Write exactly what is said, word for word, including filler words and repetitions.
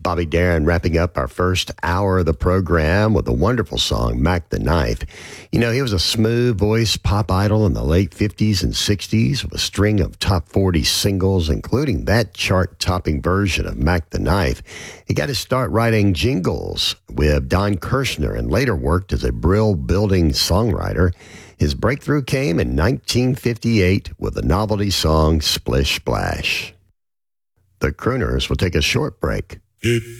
Bobby Darin wrapping up our first hour of the program with a wonderful song, Mac the Knife. You know, he was a smooth-voiced pop idol in the late fifties and sixties with a string of top forty singles, including that chart-topping version of Mac the Knife. He got to start writing jingles with Don Kirshner and later worked as a brill-building songwriter. His breakthrough came in nineteen fifty-eight with the novelty song Splish Splash. The Crooners will take a short break.